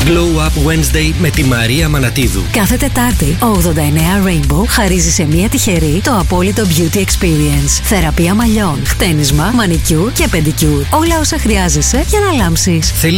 Glow Up Wednesday με τη Μαρία Μανατίδου. Κάθε Τετάρτη, ο 89 Rainbow χαρίζει σε μία τυχερή το απόλυτο Beauty Experience. Θεραπεία μαλλιών, χτένισμα, μανικιούρ και πεντικιούρ. Όλα όσα χρειάζεσαι για να λάμψεις.